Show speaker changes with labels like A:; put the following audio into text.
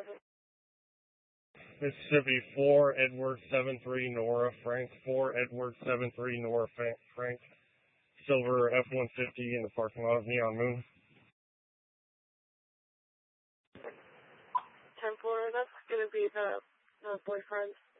A: Mississippi 4, Edward 73, Nora, Frank 4, Edward 73, Nora, Frank, silver F-150 in the parking lot of Neon Moon.
B: 10-4, that's going to be the boyfriend.